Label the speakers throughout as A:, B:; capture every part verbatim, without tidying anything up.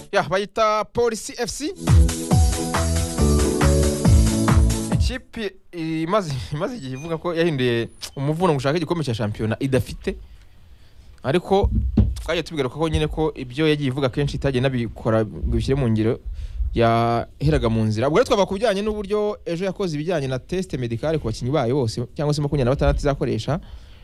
A: ya bayita Police F C ikipe imaze imaze igihe ivuga ko yahinduye umuvuno gushaka igikombe cya championnat idafite ariko twaje tubigaruka ko nyine ko ibyo yagiye ivuga kenshi itagiye nabikora bishyire mu ngiro ya heraga mu nzira ubwo twava kubijyanye n'uburyo ejo yakoze ibijyanye na test medical ku bakinyi bayo bose cyangwa se makumyabiri na batandatu izakoresha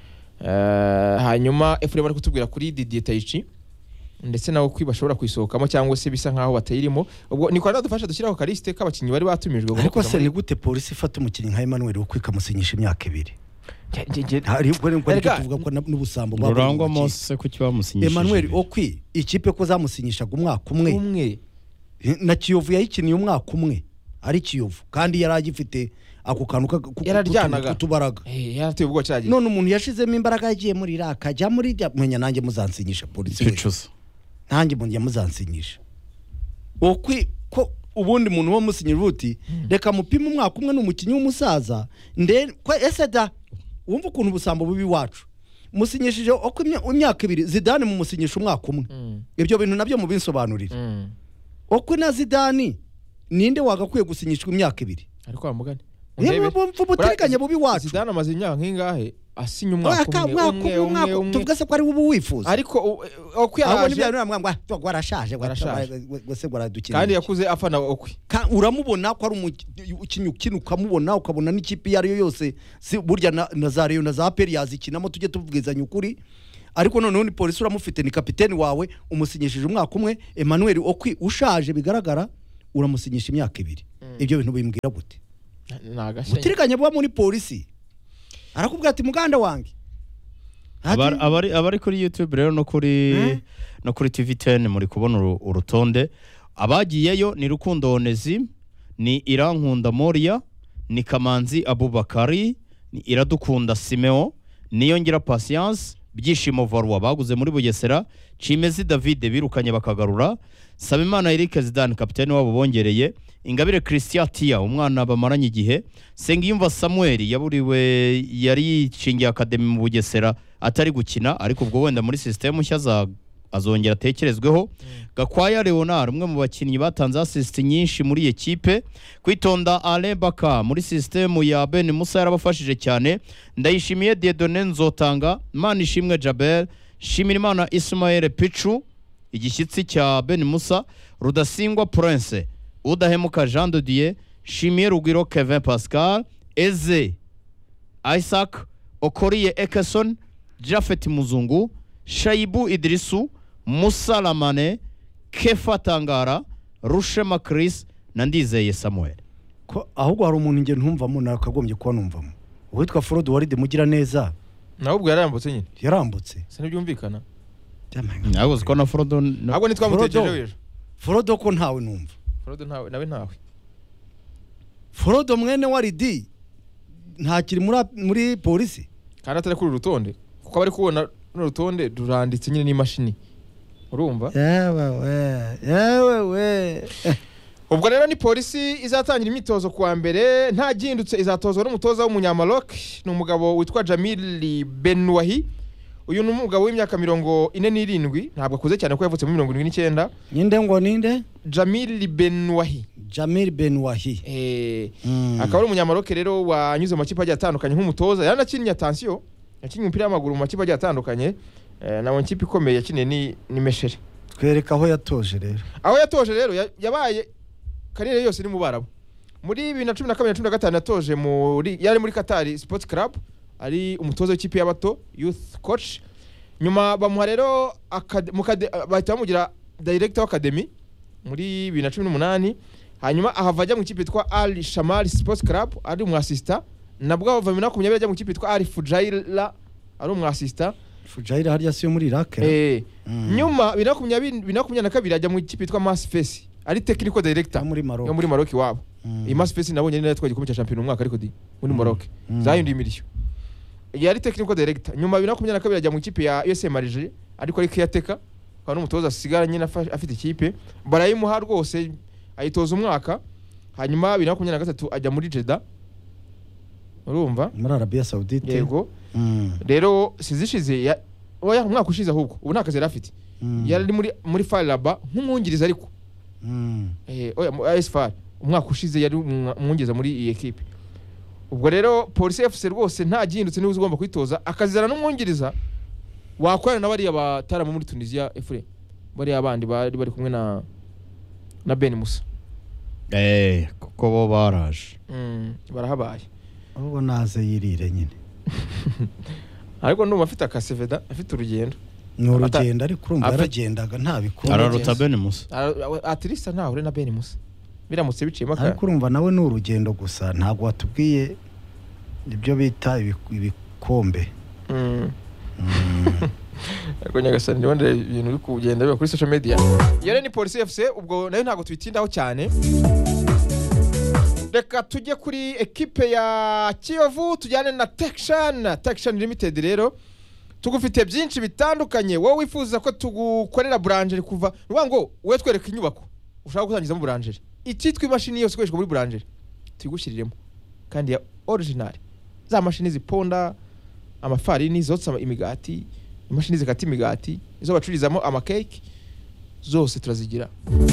A: uh, hanyuma Efrem ari kutubwira kuri Didier Taichi ndetse nawo kwibashobora kwisohokamo cyangwa se bisa nkaho batayirimo ubwo ni kwa dufasha dushyiraho kaliste k'abakinyi bari batumijwe
B: ariko se ni gute polisi ifata umukinyi nka Emmanuel wo kwikamusinyisha imyaka ibiri hari ubwo ni ngo tuvuga ko n'ubusambo
C: burangwa Mose ku kibamusinyisha
B: Emmanuel Okwi ikipe ko zamusinyishaga umwaka umwe
A: umwe
B: na Kiyovu yayikiniye umwaka umwe ari Kiyovu kandi yaragifite ako kantu kutubaraga
A: eh yarateye ubwo cyagiye
B: none umuntu yashizemo imbaraga yagiye muri raka jya muri menya nanjye muzansinyisha polisi nanjye mu muzansinyisha Okwi ko ubundi muntu wo musinyira uti reka mupima umwaka umwe n'umukinyi w'umusaza nde ko eseda wumva ukuntu ubusambo bubi wacu musinyishije Okwi imyaka ibiri Zidane mu musinyisha umwaka umwe ibyo bintu nabyo mu binsobanurira Okwi na Zidane ninde wagakwiye gusinyishwa imyaka ibiri
A: ariko amugane
B: Yemwe umutirikanye bubi wacu
A: Zidane amaze imyaka nkingahe asinya umwaka umwe umwe umwe
B: tuvuga se ko ari ubu wifuza
A: ariko Okwi yaraje
B: ahubwo mwangwa warashaje gwase gwaradukira
A: kandi yakuze afana Okwi
B: uramubona ko ari umukinyi ukinuka mubona ukabona n'ikipe yari yo yose burya na za Rayon na za Peri yazikinamo tujye tuvugizanya ukuri ariko none ni polisi uramufite ni kapiteni wawe umusinyishije umwaka umwe Emmanuel Okwi ushaje bigaragara uramusinyisha imyaka ibiri ibyo bintu bimbwira gute
A: nagashe
B: utirikanye bwa muri polisi arakubwira ati muganda wange
C: abari abari abari kuri YouTube rero no kuri hmm? no kuri T V ten muri kubona urutonde abagiyeyo ni Rukundo Onesime ni Irankunda Moria ni Kamanzi Abubakari ni Iradukunda Simeo niyo ngira Patience Byishimo Varwa baguze muri Bugesera Chimezi David birukanye bakagarura Sabimana Eric Zidane kapiteni wabo bongereye Ingabire Christian Tia umwana bamaranye igihe Sengiyumva Samuel yaburiwe yari cishingiye academy mu Bugesera atari gukina ariko ubwo wenda muri system nshya za azongera tekerezweho mm. Gakwaya Leonard umwe mu bakinnyi batanze assist nyinshi muri equipe kwitonda Alain Baka muri system ya Ben Musa yarabafashije cyane Ndayishimiye Dieudonne Nzotanga Manishimwe Jabel Shimirimana Ismael Pichu igishyitsi cya Ben Musa Rudasingwa Prince Udahemuka Jean de Dieu Shimiye Rugwiro Kevin Pascal Eze Isaac Okoriye Ekeson Jafet Muzungu Shaibu Idrisu Musa Lamane Kefa Tangara Rushema Chris na Ndizeye Samuel
B: ko ahubwo hari umuntu nge ntumva mu nakagombye kuba numvamo witwa Frodo Waride mugira neza
A: naho ubwo yarambutse nyine
B: yarambutse
A: se ntibyumvikana
C: nabo ziko na Frodo
A: ntabwo nitwamutekereje
B: Frodo ko ntawe numva
A: Frodo ntawe nawe ntawe
B: Frodo mwene Waridi ntakiri muri muri polisi
A: kandi atari kuri rutonde kuko bari kubona n'urutonde duranditse nyine n'imashini urumva
B: yewe we yewe we
A: ubwo rero ni polisi izatangira imitozo kuwa mbere nta gihindutse izatozwa n'umutoza w'umunyamaroc ni umugabo witwa Jamil Benouahi uyu ni umugabo w'imyaka mirongo ine n'irindwi ntabwo akuze cyane ko yavutse mu mirongo irindwi n'icyenda
B: ninde ngo ninde
A: Jamil Benouahi
B: Jamil Benouahi
A: eh mm. akaba ari umunyamaroc rero wanyuze mu makipe agiye atandukanye nk'umutoza yaranakinnye attention yakinnye umupira w'amaguru mu makipe agiye atandukanye eh, na mu kipe ikomeye yakinnye ni ni Meshere
B: twereka aho yatoje rero
A: aho yatoje rero yabaye karire yose ni mu Barabu muri bibiri na cumi na kabiri na cumi na gatanu yatoje muri yari muri Qatar Sports Club ari umutoza w'ikipe y'abato youth coach nyuma bamuha rero bahita bamugira director wa academy muri bibiri na cumi n'umunani hanyuma ahava ajya mu kipe yitwa Al Shamal Sports Club ari umu assistant nabwo ava bibiri na makumyabiri ajya mu kipe yitwa Al Fujairah ari umu assistant
B: Fujairah hariya siyo muri Iraq
A: eh mm. nyuma bibiri na makumyabiri bibiri na makumyabiri na kabiri ajya mu kipe yitwa Mas Fes ari technical director
B: muri Maroc
A: yo muri Maroc wabo
B: mm.
A: iyi Mas Fes nabonye neza twagiye kumenya champion umwaka ariko di muri Maroc
B: mm.
A: zayindi imiryo yari technical director nyuma bibiri na makumyabiri na kabiri ajya mu kipe ya U S M Alger ariko ari caretaker kwa n'umutoza asigara nyine afite ikipe barayimuha rwose ayitoza umwaka hanyuma bibiri na makumyabiri na gatatu ajya muri Jeddah urumva
B: muri Arabia Saudite
A: yego
B: mm.
A: rero sizishize oya umwaka ushize ahubwo ubu nakaze rafite
B: mm.
A: yari muri muri Faraba nk'umwungiriza ariko
B: Mm.
A: eh oya mu A S F A R umwaka ushize yari umwongeza muri iyi equipe. Ubwo rero Police F C rwose nta gihindutse niwe ugomba kwitoza akazizana n'umwungiriza wakorana na bari abatara muri Tunisia Efre bari abandi bari bari kumwe na na Ben Musa.
C: eh kuko bo baraje
A: Mm barahabaye.
B: Ubwo naze yirire nyine.
A: Ariko ndumva afite akaseveda afite urugendo.
B: Ni urugendo ariko urumva yaragendaga nta bikora.
C: araruta Ben Musa.
A: Atirisa ntahure na Ben Musa. Biramutse biciyemo aka.
B: Ariko urumva nawe ni urugendo gusa ntabwo watubwiye ibyo bita ibikombe.
A: Mm. Ariko nyagasani ndabona ibintu biri kugenda biba kuri social media. Yare ni Police F C ubwo nayo ntago twitindaho cyane. Reka tujye kuri equipe ya Kiyovu tujyane na Texan Texan Limited rero tugufite byinshi bitandukanye wowe wifuza ko tugukorera boulangerie kuva nuvuga ngo we twereka inyubako ushaka gutangiza mu boulangerie ikitwa imashini yose ikoreshwa muri boulangerie tuyigushyiriremo kandi ya original za mashini ziponda amafarini zotsa imigati imashini zikata imigati izo bacurizamo amakeke zose turazigira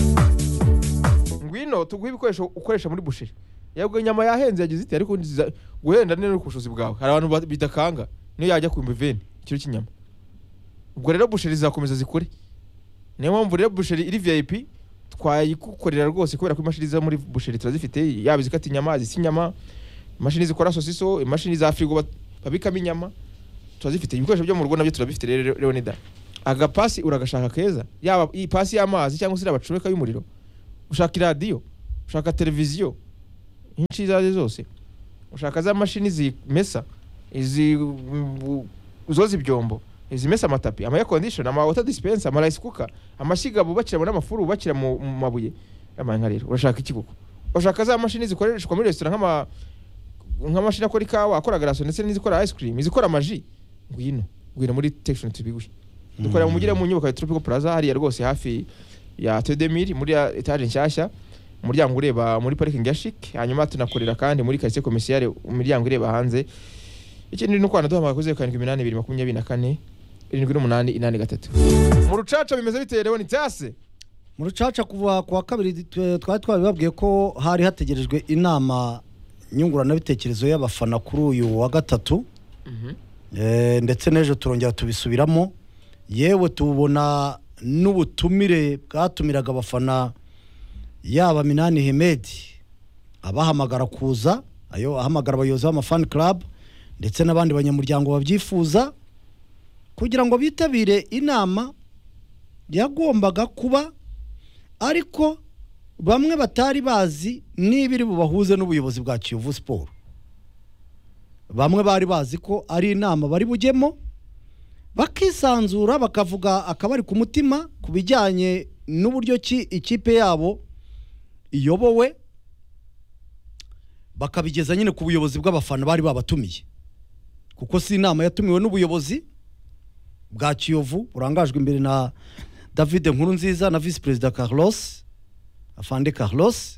A: ngwino tuguha ibikoresho ukoresha muri boucherie yabwo inyama yahenze yagize iti ariko guhenda nene n'ubushobozi bwawe hari abantu bidakanga niyo yajya ku mbeveni ikiro cy'inyama ubwo rero boucherie zakomeza zikore niyo mpamvu rero boucherie iri V I P twayikukorera rwose kubera ko imashini za muri boucherie turazifite yaba zikata inyama zisi inyama imashini zikora sosiso imashini za frigo babikamo inyama turazifite ibikoresho byo mu rugo nabyo turabifite rero Leonida agapasi uragashaka keza yaba ipasi y'amazi cyangwa se abacureka y'umuriro ushaka radio ushaka televiziyo inchi zaje zose ushaka za mashini zimesa izi uzoza ibyombo izimesa amatapi ama air condition ama water dispenser ama rice cooker amashyiga bubakira mu n'amafuru bubakira mu mabuye amanya rero urashaka ikiguko ushaka za mashini zikoreshwa muri restaurant nk'ama nk'amashini akora ikawa akora glace ndetse n'izikora ice cream izikora amaji ngwino ngwino muri Texan tubiguye dukorera mu mugire mu nyubako ya Tropical Plaza hariya rwose hafi ya Tedemir muri etage nshyashya umuryango ureba muri parking ya Chic hanyuma tunakorera kandi muri quartier commercial umuryango ureba hanze ikindi no kwana duhamagaye kuze karindwi umunani ibiri makumyabiri na kane irindwi n'umunani inani gatatu mu rucaca bimeze biterewe ni tase
B: mu rucaca kuva kwa kabiri twari twabibabwiye ko hari hategerejwe inama nyungurana bitekerezo y'abafana kuri uyu wa gatatu mhm eh ndetse nejo turongera tubisubiramo yewe tubona n'ubutumire bwatumiraga abafana yaba Minani Hemedi abahamagara kuza ayo ahamagara abayobozi b'ama fan club ndetse n'abandi banyamuryango babyifuza kugira ngo bitabire inama yagombaga kuba ariko bamwe batari bazi nibiri bubahuze n'ubuyobozi bwa Kiyovu Sport bamwe bari bazi ko ari inama bari bujyemo bakisanzura bakavuga akabari ku mutima kubijyanye n'uburyo ki ikipe yabo iyobowe bakabigeza nyine ku buyobozi bw'abafana bari babatumiye kuko si inama yatumiwe n'ubuyobozi bwa Kiyovu burangajwe imbere na David Nkurunziza na Vice President Carlos Afande Carlos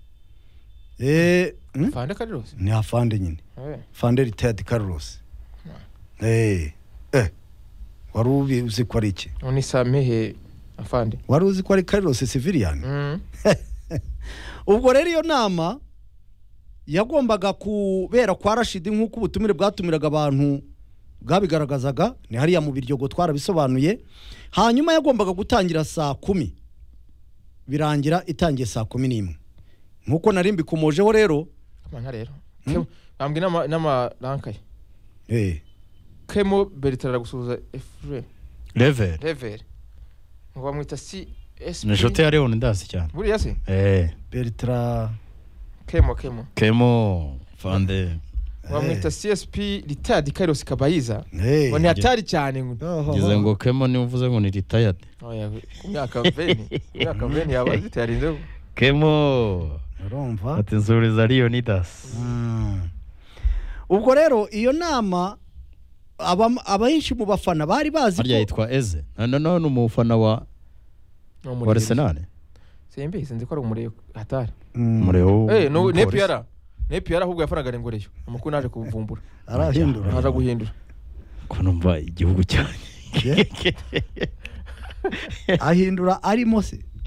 B: eh
A: hmm? Afande Carlos
B: ni afande nyine
A: eh
B: Afande retired Carlos hmm. eh eh warubi uzi ko ari iki
A: oni samehe afande
B: waruzi ko ari Carlos civilian
A: mm.
B: ubwo rero iyo nama yagombaga kubera kwa Rashid nk'uko ubutumire bwatumiraga abantu bwabigaragazaga ni hariya mu biryogo twarabisobanuye hanyuma yagombaga gutangira saa kumi birangira itangiye saa kumi n'imwe nk'uko narimbi kumojeho rero
A: amanga rero hmm? bambwe nama nama rankaye
B: eh
A: Kemo Bertrand gusuza Efre
C: level
A: level ngo bamwita C S P
C: ni jote ya Leon ndasi cyane
A: buri yase
C: eh
B: Bertrand
A: Kemo Kemo
C: Kemo Fande
A: bamwita C S P retired Carlos Kabayiza
B: hey.
A: ngo ni hatari cyane
C: ngo gize ngo Kemo ni uvuze ngo ni retired
A: oya kumyaka veni kumyaka veni yaba zitarinze
C: Kemo
B: urumva
C: ati nzuriza Leonidas
B: mm. ubwo rero iyo nama abahinshi mu bafana bari bazi
C: ko yitwa Eze no no no umufana wa wa Arsenal
A: sembe sinzi ko ari umurego hatari
C: umurego
A: eh no ne Pierre ne Pierre ahubwo yafaragara ingoreyo amakuru naje kuvumbura
B: arahindura
A: naje guhindura
C: ko numva igihugu cyane
B: ahindura arimo se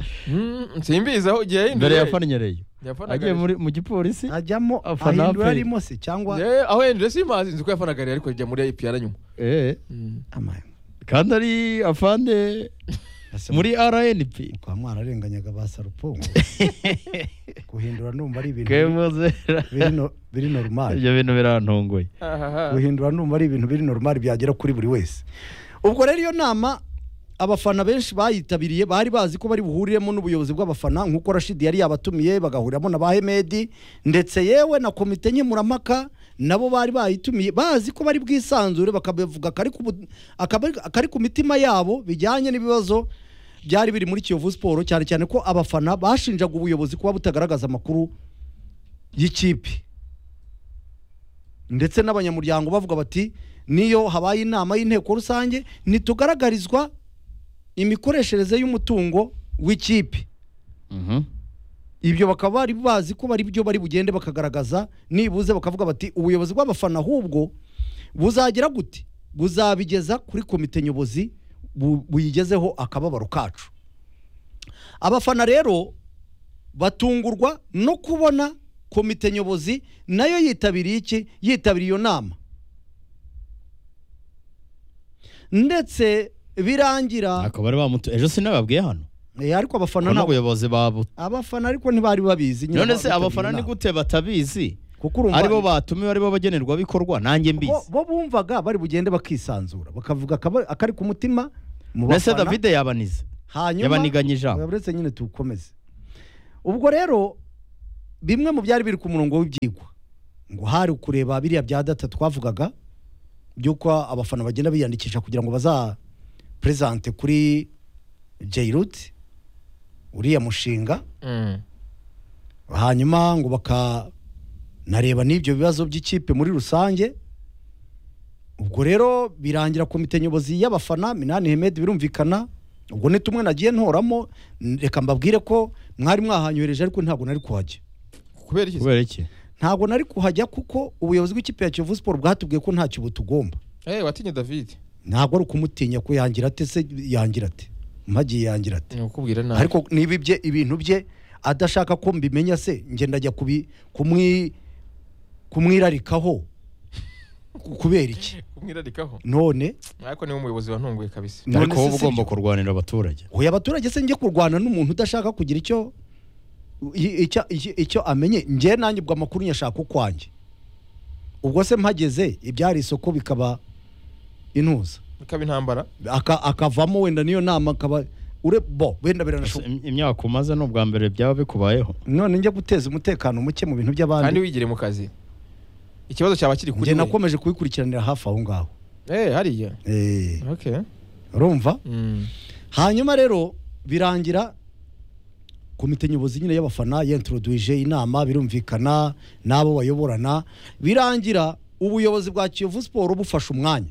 A: simbizi aho ugiye yahinduye
C: mbere yafanyereye agiye muri mu gipolisi
B: ajyamo
C: Afana
B: ahindura
C: Aperi.
B: arimo se cyangwa
A: Eh, aho yahinduye simazi nzi ko yafanagariye ariko ajya muri A P R nyuma
C: eh
B: amaye
C: kandi ari afande muri R N P
B: kwa mwana arenganyaga ba Sarupongo guhindura numva ari ibintu
C: kemoze
B: biri no- biri normal
C: ibyo bintu birantunguye
A: ahaha
B: guhindura numva ari ibintu biri normal byagera kuri buri wese ubwo rero iyo nama abafana benshi bayitabiriye bari bazi ko bari buhuriremo n'ubuyobozi bw'abafana nk'uko Rashid yari yabatumiye bagahuriramo na Bahemedi ndetse yewe na komite nkemurampaka nabo bari bayitumiye bazi ko bari bwisanzure bakabivuga kari ku bu- akaba- akari ku mitima yabo bijyanye n'ibibazo byari biri muri Kiyovu Sport cyane cyane ko abafana bashinjaga ubuyobozi kuba butagaragaza amakuru y'ikipe ndetse n'abanyamuryango bavuga bati niyo habaye inama y'inteko rusange ntitugaragarizwa imikoreshereze y'umutungo w'ikipe
C: mhm
B: ibyo bakaba bari bazi ko bari byo bari bugende bakagaragaza nibuze bakavuga bati ubuyobozi bw'abafana ahubwo buzagira gute buzabigeza kuri komite nyobozi bu- buyigezeho akababaro kacu abafana rero batungurwa no kubona komite nyobozi nayo yitabiriye iki yitabiriye iyo nama ndetse birangira
C: akaba ari bamutu ejo sinababwiye hano
B: eh, ariko abafana
C: none
B: nabo
C: ubuyobozi babu
B: abafana ariko ntibari babizi nyine
C: none se
B: bitabiriye
C: abafana ni
B: inama.
C: gute batabizi
B: kuko urumva
C: aribo batumiwe aribo bagenerwa bikorwa nanjye
B: bo,
C: mbizi
B: bo bumvaga bari bugende bakisanzura bakavuga akaba- akari ku mutima mu
C: mbese
B: bafana
C: David yabanize
B: hanyuma
C: yabaniganye ijambo
B: uretse nyine tukomeze ubwo rero bimwe mu byari biri ku murongo w'ibyigwa ngo hari ukureba biriya bya data twavugaga by'uko abafana bagenda biyandikisha kugira ngo baza presente kuri Jairut uriya mushinga
A: Mm.
B: hanyuma ngo bakanareba n'ibyo bibazo by'ikipe muri rusange ubwo rero birangira komite nyobozi y'abafana Minani Hemed birumvikana ubwo ni tumwe nagiye ntoramo n- reka mbabwire ko mwari mwahanyohereje ariko ntabwo nari kuhajya
A: kubera iki
C: kubera iki
B: ntabwo nari kuhajya kuko ubuyobozi bw'ikipe ya Kiyovu Sport bwatubwiye ko ntacyo butugomba
A: eh watinye David
B: ntabwo ari ukumutinya ko yangira ate se yangira ate mpagiye yangira ate
A: ni ukubwira nabi
B: ariko niba ibye ibintu bye adashaka ko mbimenya se nge ndajya kubi kumwi kumwirarikaho Ku- kubera iki
A: kumwirarikaho
B: none
A: ariko niwe umuyobozi wantunguye kabisa
B: None
C: ariko
B: se
C: wowe
B: si
C: ugomba
B: byo?
C: kurwanira abaturage
B: oya abaturage se njye kurwana n'umuntu udashaka kugira icyo i- icyo icyo- icyo amenye nge nanjye ubwo amakuru nyashaka ukwanjye ubwo se mpageze ibyari isoko bikaba intuza
A: bikaba intambara
B: Aka- akavamo wenda niyo nama akaba ure bo wenda biranashoboka
C: Im- imyaka umaze n'ubwa mbere byaba bikubayeho
B: none njya guteza umutekano muke mu bintu
A: kandi
B: by'abandi
A: wigire mu kazi ikibazo cyaba kiri kuri
B: njye
A: we
B: nakomeje kubikurikiranira hafi aho ngaho
A: eh hariya
B: Eh,
A: okay
B: urumva
A: mm.
B: hanyuma rero birangira komite nyobozi nyine y'abafana yintroduije inama birumvikana n'abo bayoborana birangira ubuyobozi bwa Kiyovu Sport bufashe umwanya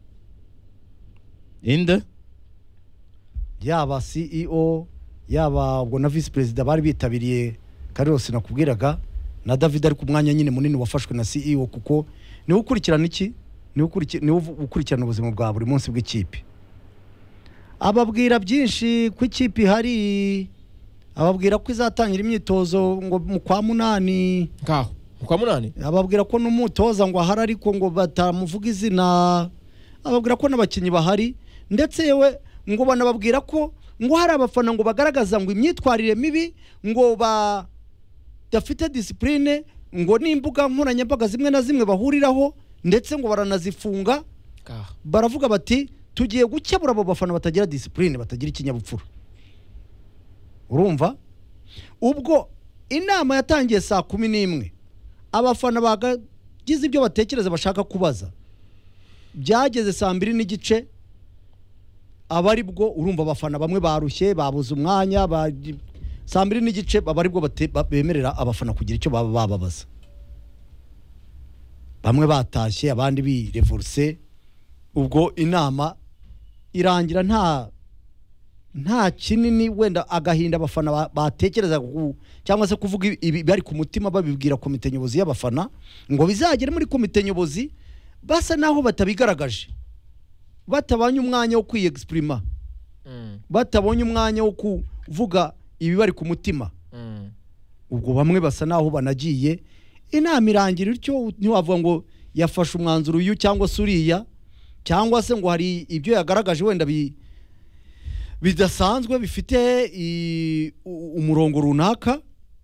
C: inde
B: yaba C E O yaba ubwo na vice perezida bari bitabiriye Carlos nakubwiraga na David ari ku mwanya nyine munini wafashwe na C E O kuko niwe ukurikirana iki niwe ukuriki- niwe ukurikirana ubuzima bwa buri munsi bw'ikipe ababwira byinshi ko ikipe ihari ababwira ko izatangira imyitozo ngo mu kwa munani
A: ngaho mu kwa munani
B: ababwira ko n'umutoza ngo ahari ariko ngo batamuvuga izina ababwira ko n'abakinnyi bahari ndetse yewe ngo banababwira ko ngo hari abafana ngo bagaragaza ngo imyitwarire mibi ngo badafite disipurine ngo n'imbuga nkoranyambaga zimwe na zimwe bahuriraho ndetse ngo baranazifunga
A: ngaho
B: baravuga bati tugiye gukebura abo bafana batagira disipurine batagira ikinyabupfura urumva ubwo inama yatangiye saa kumi n'imwe abafana bagagize ibyo batekereza bashaka kubaza byageze saa mbiri n'igice aba ari bwo urumva abafana bamwe barushye babuze umwanya ba- saa mbiri n'igice baba ari bwo bate- ba- bemerera abafana kugira icyo baba bababaza bamwe batashye abandi birevoruse ubwo inama irangira nta nta kinini wenda agahinda abafana ba- batekereza ku- cyangwa se kuvuga ibi- ibi bari ku mutima babibwira komite nyobozi y'abafana ngo bizagere muri komite nyobozi basa naho batabigaragaje batabonye umwanya wo kwiyexprima
A: mm.
B: batabonye umwanya wo kuvuga ibi bari ku mutima
A: Mm.
B: ubwo bamwe basa naho banagiye inama irangira ityo ntiwavuga ngo yafashe umwanzuro uyu cyangwa se uriya cyangwa se ngo hari ibyo yagaragaje wenda bi bidasanzwe bifite i- u- umurongo runaka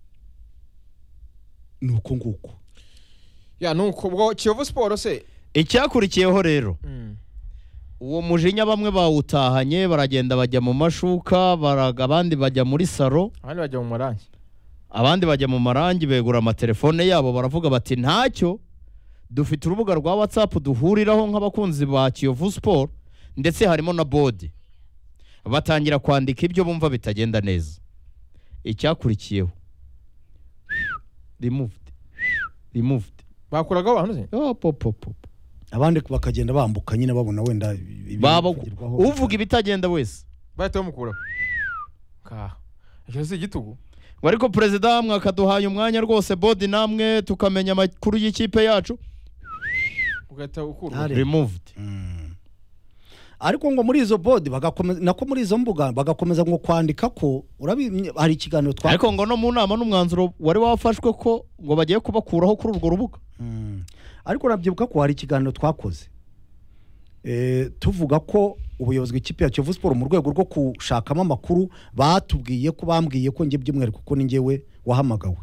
B: nuko nguko
A: ya nuko ubwo Kiyovu Sport se
C: icyakurikiyeho rero
A: Mm.
C: uwo mujinya bamwe bawutahanye baragenda bajya mu mashuka baraga abandi bajya muri saro
A: abandi bajya mu marangi
C: abandi bajya mu marangi begura amatelefone yabo baravuga bati ntacyo dufite urubuga rwa WhatsApp duhuriraho nk'abakunzi ba Kiyovu Sport ndetse harimo na board batangira kwandika ibyo bumva bitagenda neza icyakurikiyeho removed removed
A: bakuraga abantu se
C: oh pop pop pop
B: abandi bakagenda bambuka nyine babona wenda ibi-
C: baba
B: bivugirwaho.
C: uvuga ibitagenda wese
A: bahita bamukuraho ka icyo si igitugu
C: ngo ariko perezida mwakaduhaye umwanya rwose board namwe tukamenya amakuru y'ikipe yacu
A: ugahita ukurwa
B: Ntare.
C: removed
B: Mm. ariko ngo muri izo board bagakomeza nako muri izo mbuga bagakomeza ngo kwandika ko urabi hari ikiganiro twa
C: ariko ngo no mu nama n'umwanzuro wari wafashwe ko ngo bagiye kubakuraho kuri urwo rubuga
B: Mm. ariko urabyibuka ko hari ikiganiro twakoze eh tuvuga ko ubuyobozi bw'ikipe ya Kiyovu Sport mu rwego rwo gushakamo amakuru batubwiye ko bambwiye ko nge by'umwihariko kuko ni ngewe wahamagawe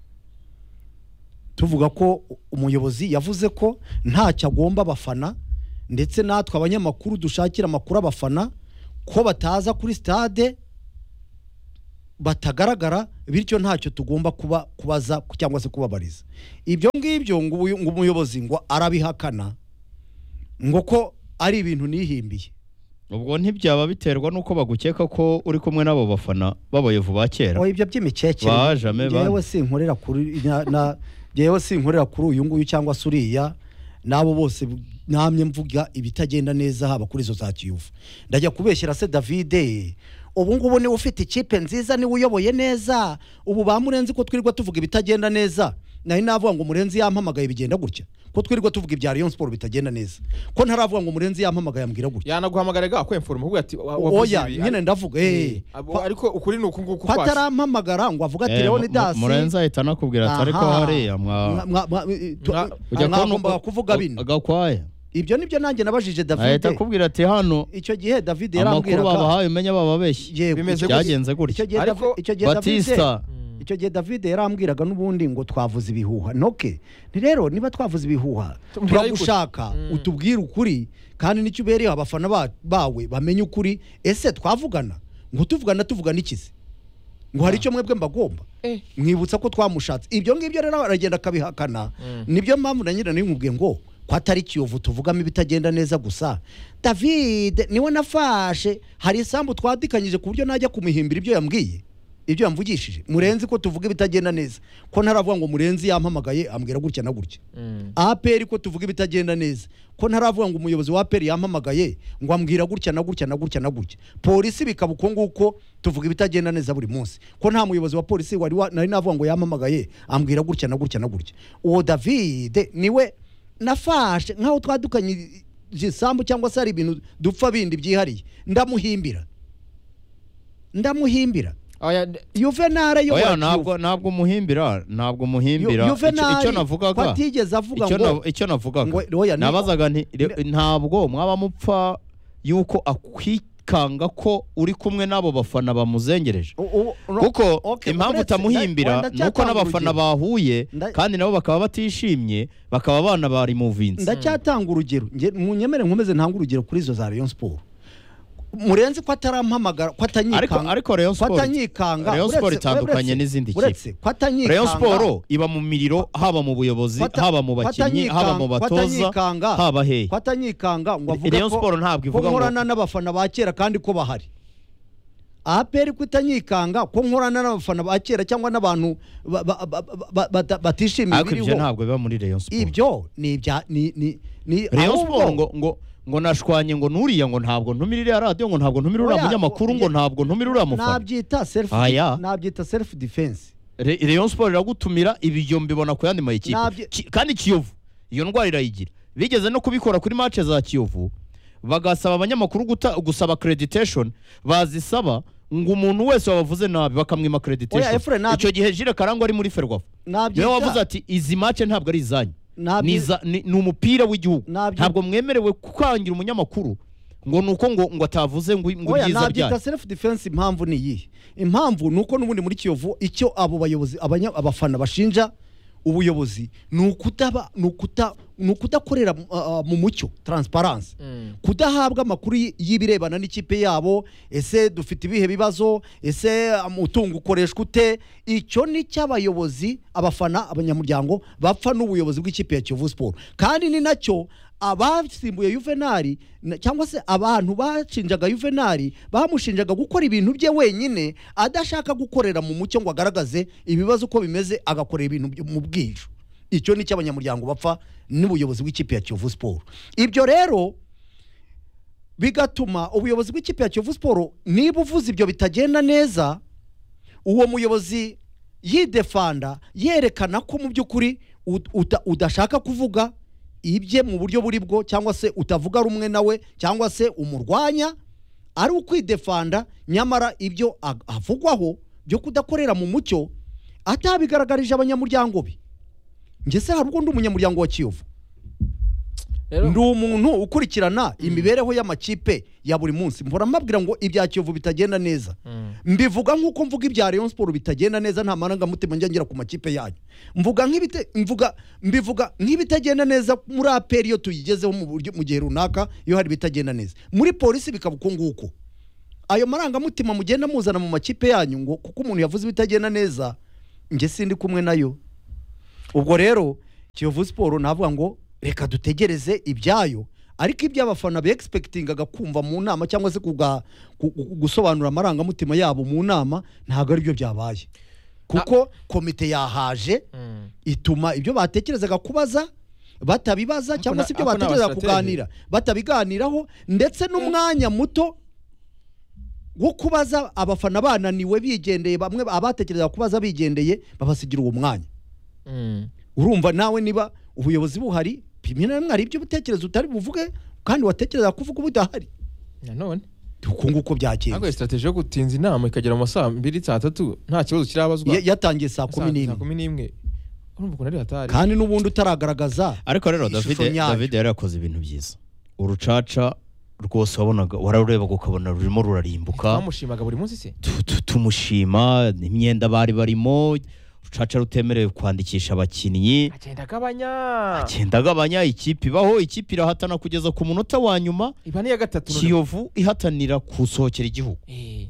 B: tuvuga ko umuyobozi yavuze ko ntacyo agomba abafana ndetse natwe abanyamakuru dushakira amakuru abafana ko bataza kuri stade batagaragara bityo ntacyo tugomba kuba kubaza cyangwa se kubabariza ibyo ngibyo ngo uyu- ngo umuyobozi ngo arabihakana ngo ko ari ibintu nihimbiye
C: ubwo ntibyaba biterwa nuko bagukeka ko uri kumwe n'abo bafana b'abayovu ba kera
B: oya ibyo by'imikekere
C: Ba jamais ba-
B: jewe sinkorera kuri na- na jewe sinkorera kuri uyu nguyu cyangwa se uriya nabo bose namye mvuga ibitagenda neza haba kuri izo za Kiyovu ndajya kubeshyira se David ubu ngubu niwe ufite ikipe nziza niwe uyoboye neza ubu bamurenze ko twirirwa tuvuga ibitagenda neza nari navuga ngo murenzi yampamagaye bigenda gutya ko twirirwa tuvuga ibya Rayon Sport bitagenda neza ko ntaravuga ngo murenzi yampamagaye ambwira gutya
A: yanaguhamagara ga kwemfura uvuga ati wa- wavuze
B: oya
A: ibi.
B: nyine ndavuga eh
A: Abo- ariko ukuri ni uku nguku
B: ko
A: kwacu
B: atarampamagara ngo avuga ati
C: Eh,
B: Leonidas
C: mu- murenzi ahita anakubwira ati ariko
B: Aha.
C: hariya mwa
B: Mwa- mwa- tu-
A: Mwa-
C: ujya kubona
B: mwagombaga
C: uko-
B: kuvuga bino
C: agakwaya
B: ibyo nibyo nanjye nabajije
C: ahita
B: David
C: akubwira ati hano
B: icyo gihe David
C: amakuru
B: yarambwiraga
C: babahaye umenya bababeshye
B: yego,
A: Bimeze
B: icyo-
A: gutya.
C: byagenze gutya
B: icyo gihe
A: Ariko
B: Davi- icyo gihe David
C: Batista
A: Mm.
B: icyo gihe David yarambwiraga n'ubundi ngo twavuze ibihuha noke ni rero niba twavuze ibihuha
A: Tubwire
B: turagushaka
A: ukuri. Mm.
B: utubwire ukuri kandi nicyo ubereye abafana ba- bawe bamenye ukuri ese twavugana ngo tuvugana tuvugana ikizi ngo hari icyo mwebwe mbagomba
A: Eh.
B: mwibutsa ko twamushatse ibyo ngibyo rero aragenda akabihakana
A: Mm.
B: nibyo mpamvu na nyina nimubwiye ngo ko atari Kiyovu tuvugamo ibitagenda neza gusa David niwe nafashe hari isambu twadikanyije ku buryo najya kumuhimbira ibyo yambwiye ibyo yamvugishije murenzi ko tuvuga ibitagenda neza ko ntaravuga ngo murenzi yampamagaye ambwira gutya na gutya
A: Mm.
B: A P R ko tuvuga ibitagenda neza ko ntaravuga ngo umuyobozi wa A P R yampamagaye ngo ambwira gutya na gutya na gutya na gutya polisi bikaba uko nguko tuvuga ibitagenda neza buri munsi ko nta muyobozi wa polisi wari wa- nari navuga ngo yampamagaye ambwira gutya na gutya na gutya uwo David niwe nafashe nkaho twadukanye isambu cyangwa se hari ibintu dupfa bindi byihariye ndamuhimbira ndamuhimbira
A: Oya, d-
B: Juvenal yo
C: oya ntabwo ntabwo umuhimbira ntabwo umuhimbira icyo
B: Juvenal
C: icyo navugaga
B: atigeze avuga
C: icyo
B: ngo
C: na- icyo navugaga
B: ngo- oya, ni-
C: nabazaga nti re- ntabwo mwaba mupfa yuko akwikanga ko uri kumwe n'abo bafana bamuzengereje
B: U- u- no,
C: kuko
B: okay,
C: impamvu
B: uretse-
C: utamuhimbira
B: nda-
C: ni uko
B: ndacyatanga
C: n'abafana
B: urugero.
C: bahuye
B: Nda-
C: kandi nabo bakaba batishimye bakaba bana bari mu vinzi
B: ndacyatanga urugero nge munyemere nkomeze ntanga urugero kuri izo za Rayon Sport murenzi ko atarampamagara ko
C: ariko
B: atanyikanga
C: ariko Rayon
B: ko
C: Sport
B: atanyikanga
C: Rayon
B: uretse-
C: Sport itandukanye
B: uretse-
C: n'izindi
B: uretse
C: kipe
B: ko atanyikanga
C: Rayon Sport iba mu miriro haba mu buyobozi
B: Kwata-
C: haba mu bakinnyi haba mu
B: kwatanyikanga-
C: batoza
B: kwatanyikanga-
C: haba hehe
B: ko atanyikanga ngo avuga
C: Rayon
B: ko
C: Sport ntabwo
B: ko
C: ivuga ngo
B: nkorana n'abafana ba kera kandi ko bahari A P R ko itanyikanga ko nkorana n'abafana ba kera cyangwa n'abantu ba- ba- ba- ba- ba- batishimiye
C: ariko ibyo
B: ibiriho
C: ntabwo biba muri Rayon Sport
B: ibyo ni ibya ni ni ni
C: Rayon
B: ahubwo-
C: Sport ngo ngo ngo nashwanye ngo nuriya ngo ntabwo ntumira iriya radiyo ngo ntabwo ntumira uriya
B: Oya,
C: munyamakuru ngo
B: oya,
C: ntabwo ntumira uriya mufana
B: nabyita self
C: Aya.
B: nabyita self defense
C: Re- Rayon Sport iragutumira ibyo mbibona ku yandi mayikipe
B: Nabyo-
C: Ki- kandi Kiyovu iyo ndwara irayigira bigeze no kubikora kuri match za Kiyovu bagasaba abanyamakuru guta- gusaba accreditation bazisaba ngo umuntu wese wabavuze nabi bakamwima accreditation icyo gihe Jire Karangwa ari muri Ferwafa niwe wavuze ati izi match ntabwo ari izanyu ni umupira w'igihugu ntabwo mwemerewe kwangira umunyamakuru ngo nuko ngo ngo atavuze ngo ngo byiza byaje
B: nabyita self defense. Impamvu ni iyi impamvu nuko nubundi muri Kiyovu icyo abo bayobozi abafana bashinja ubuyobozi nukutaba nukuta nukudakorera uh, mu mucyo transparency mm. kudahabwa amakuru yibirebana n'ikipe yabo ese dufite ibihe bibazo ese umutungo um, ukoreshwa ute icyo ni cy'abayobozi abafana abanyamuryango bapfa n'ubuyobozi bw'ikipe ya Kiyovu Sport kandi ni nacyo abasimbuye Juvenal cyangwa se abantu bacinjaga Juvenal bamushinjaga gukora ibintu bye wenyine adashaka gukorera mu mucyo ngo agaragaze ibibazo uko bimeze agakorera ibintu mu bwije. Icyo ni cy'abanyamuryango bapfa n'ubuyobozi bw'ikipe ya Kiyovu Sport. Ibyo rero bigatuma ubuyobozi bw'ikipe ya Kiyovu Sport niba uvuze ibyo bitagenda neza uwo muyobozi yidefanda yerekana ko mu by'ukuri udashaka kuvuga ibye mu buryo buri bwo cyangwa se utavuga rumwe nawe cyangwa se umurwanya ari ukwidefanda nyamara ibyo avugwaho byo kudakorera mu mucyo atabigaragarije abanyamuryango be. Ngese hari ubwo ndi umunyamuryango wa Kiyovu ndi umuntu ukurikirana imibereho y'amakipe ya buri munsi mpora mabwira ngo ibya Kiyovu bitagenda neza mm. mbivuga nkuko mvuga ibya Rayon Sport bitagenda neza nta maranga mutima njyangira ku makipe yanyu mvuga nk'ibite mvuga mbivuga nk'ibitagenda neza muri A P R yo tuyigezeho mu buryo mu gihe runaka iyo hari bitagenda neza muri polisi bikabuko nguko ayo maranga mutima mugenda muzana mu makipe yanyu ngo kuko umuntu yavuze bitagenda neza nge sindi kumwe nayo. Ubwo rero Kiyovu Sport navuga ngo reka dutegereze ibyayo ariko iby'abafana be expectingaga kumva mu nama cyangwa se kuga gusobanura amaranga mutima yabo mu nama ntago ari byo byabaye kuko komite yahaje mm. ituma ibyo batekerezaga kubaza batabibaza cyangwa se ibyo batekereza kuganira batabiganiraho ndetse n'umwanya muto wo kubaza abafana bananiwe bigendeye bamwe abatekereza kubaza bigendeye babasigira uwo mwanya mm. urumva nawe niba ubuyobozi buhari pimye na mwari ibyo butekerezo utari buvuge kandi watekereza kuvuga ubudahari
A: nanone
B: ukungu uko byakenye
A: ago strategy yo gutinza inama ikagera mu masaha mbiri saa tatu nta kibazo kirabazwa
B: yatangiye saa kumi
A: n'imwe urumva ko nari hatari
B: kandi n'ubundi utaragaragaza.
C: Ariko rero David David yari yakoze ibintu byiza urucaca rwose wabonaga wararureba ukabona rurimo rurarimbuka
A: bamushimaga buri munsi se
C: tumushima imyenda bari barimo rucaca rutemerewe kwandikisha abakinnyi
A: agenda gabanya
C: agenda gabanya ikipe baho ikipe irahatana kugeza ku munota wa nyuma
A: ibani ya gatatu
C: Kiyovu ihatanira kusohokera igihugu
A: eh.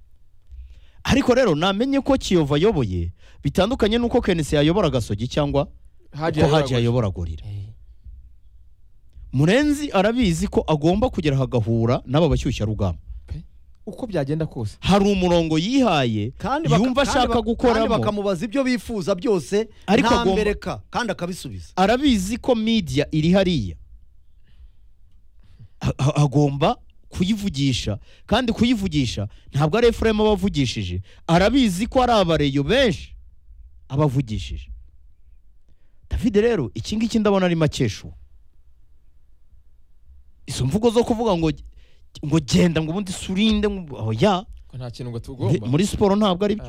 C: Ariko rero namenye ko Kiyovu ayoboye bitandukanye nuko Kenesi yayobora Gasogi cyangwa ko Haji yayobora Gorira eh. Murenzi arabizi ko agomba kugera hagahura n'aba bashyushya rugamba
A: uko byagenda kose
C: hari umurongo yihaye yumva ashaka gukoramo
B: kandi bakamubaza ibyo bifuza byose ntambereka kandi akabisubiza.
C: Arabizi ko media iri hariya agomba kuyivugisha kandi kuyivugisha ntabwo ari Ephraim abavugishije arabizi ko ari abareyo benshi abavugishije. David rero iki ngiki ndabona ari makesho izo mvugo zo kuvuga ngo ngo genda ngo ubundi surinde ngo ya
A: ko nta kintu ngo tugomba
C: muri sport ntabwo ari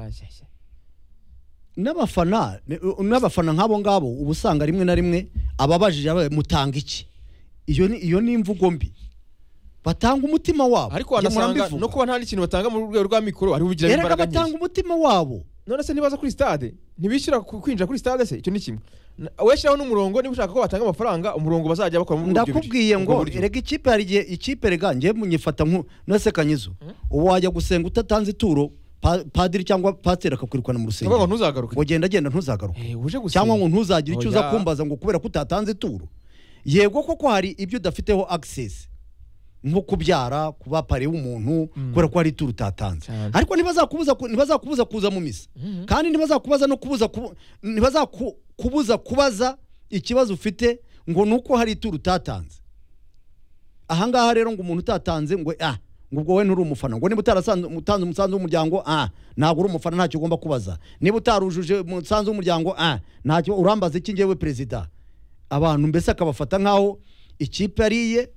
B: n'abafana n'abafana nk'abo ngabo ubusanga rimwe na rimwe ababajije mutanga iki iyo ni iyo ni imvugo mbi batanga umutima wabo
A: ariko wanasanga no kuba nta n'ikintu batanga mu rwego rwa mikoro ari ubugira
B: imbaraga nyinshi batanga umutima wabo
A: none se nibaza kuri stade ntibishyira kwinjira kuri stade se icyo ni kimwe weshaho n'umurongo niba ushaka ko batanga amafaranga umurongo bazajya bakora mu buryo
B: ndakubwiye ngo rega ikipe hari igihe ikipe rega ngiye munyifata nku nose kanyizo ubu wajya gusenga utatanze ituro padiri cyangwa pasiteri akakwirukana mu rusengero
A: ngo ntuzagaruke
B: ngo genda genda ntuzagaruke cyangwa ngo ntuzagire icyo uza kumbaza ngo kubera ko utatanze ituro yego koko hari ibyo udafiteho access nko kubyara kuba pare w'umuntu kubera ko hari ituro utatanze ariko nibazakubuza nibazakubuza kuza mu misa kandi nibazakubaza no kubuza nibazakubuza kubaza ikibazo ufite ngo nuko hari ituro utatanze. Aha ngaha rero ngo umuntu utatanze ngo ah ngo ubwo we nturi umufana ngo niba utarasanze umutanze umusanzu w'umuryango ah ntabwo uri umufana ntacyo ugomba kubaza niba utarujuje umusanzu w'umuryango ah ntacyo urambaza iki ngewe perezida. Abantu mbese akabafata nkaho ikipe ariye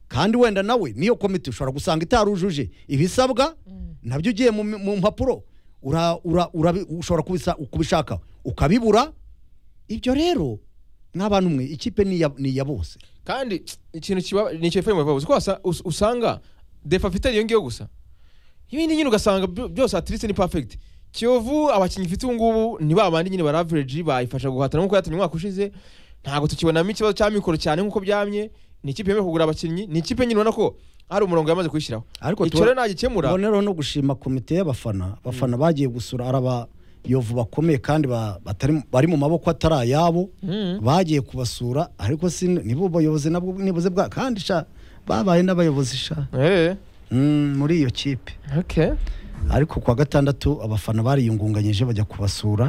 B: kandi wenda nawe niyo komite ushobora gusanga itarujuje ibisabwa nabyo ugiye mu mu mpapuro ura, ura, ura, ushobora kubisa kubishaka ukabibura. Ibyo rero n'abantu mwe ikipe ni ya, ni ya bose
A: kandi ikintu kiba ni cyo femu bavuze ko usanga defa afite iyo ngiyo gusa ibindi nyine ugasanga byose atliste ni perfect. Kiyovu abakinyi ifite ngubu ni babandi nyine bara average bayifasha guhatana nkuko yatumye mwaka ushize ntago tukibonamo ikibazo cya mikoro cyane nkuko byamye. Ni ikipe yemewe kugura abakinyi, ni ikipe nyine ubona ko hari umurongo yamaze kwishyiraho. Icyo rero nagikemura
B: bonero no gushima komite y'abafana abafana mm. bagiye gusura araba Yovu bakomeye kandi batari bari mu maboko atari ayabo mm. bagiye kubasura ariko si nibo bayobozi nabwo nibuze bwa kandi sha babaye n'abayobozi sha
A: eh
B: mm, muri iyo kipe.
A: Okay.
B: Ariko kwa gatandatu abafana bari yungunganyije bajya kubasura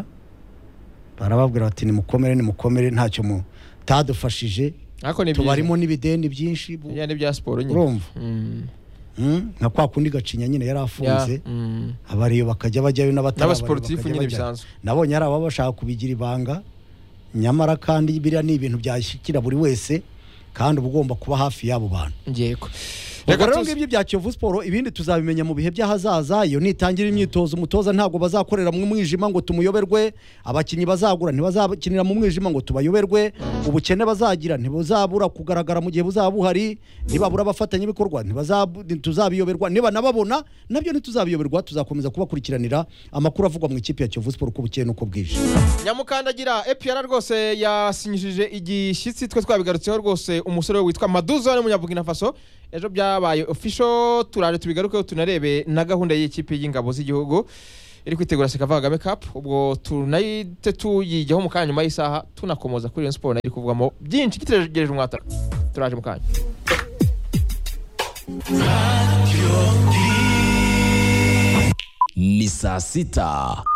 B: barababwira bati ni mukomere ni mukomere ntacyo mu tadufashije tubarimo n'ibideni byinshi
A: yani bya sport nyine
B: urumva mm. mm. nka kwa kundi gacinya nyine yarafunze yeah. mm. abariyo bakajya bajyayo n'abatara
A: n'abasportifu nyine bisanzwe
B: nabonye ari aba bashaka kubigira ibanga nyamara kandi biriya ni ibintu byashyikira buri wese kandi ubugomba kuba hafi y'abo bantu.
A: Ngeko
B: rero ngibyo bya Kiyovu Sport ibindi tuzabimenya mu bihe by'ahazaza. Iyo nitangira imyitozo umutoza ntago bazakorera mu mwijima ngo tumuyoberwe, abakinyi bazagura ntibazakinira mu mwijima ngo tubayoberwe, ubukene bazagira ntibuzabura kugaragara mu gihe buzabuhari, nibabura abafatanya bikorwa ntituzabiyoberwa, niba nababona nabyo ntituzabiyoberwa. Tuzakomeza kubakurikiranira amakuru avugwa mu ikipe ya Kiyovu Sport uko bukeye nuko bwije.
A: Nyamukandagira E P R rwose yasinyishije igishyitsi twe twabigarutseho rwose umusore witwa Maduzo ari mu Burkina Faso. Ejo byabaye official turaje tubigarukeho tunarebe na gahunda y'ikipe y'ingabo z'igihugu iri kwitegura Sekafa Kagame Cup. Ubwo tunayite tuyijyaho mu kanya nyuma y'isaha tunakomoza kuri Rayon Sport iri kuvugamo byinshi kitegereje umwata. Turaje mu kanya.
D: Ni saa sita